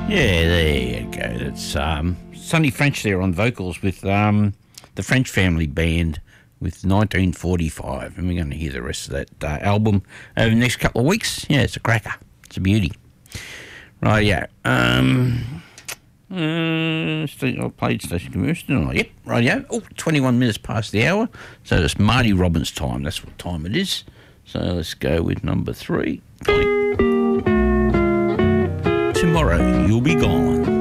Yeah, there you go. That's Sonny French there on vocals with the French Family Band with 1945. And we're going to hear the rest of that album over the next couple of weeks. Yeah, it's a cracker. It's a beauty. Right, yeah. I played Station Commercial, didn't I? Yep, right, yeah. Oh, 21 minutes past the hour. So it's Marty Robbins time. That's what time it is. So let's go with number 3. Tomorrow You'll Be Gone.